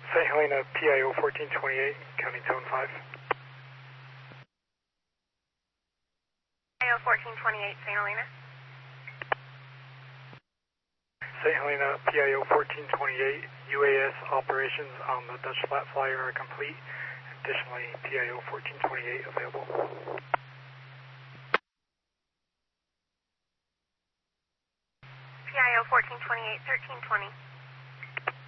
St. Helena, PIO 1428, counting zone 5. PIO 1428, St. Helena. St. Helena, PIO 1428, UAS operations on the Dutch Flat Flyer are complete. Additionally, PIO 1428 available. PIO 1428, 1320.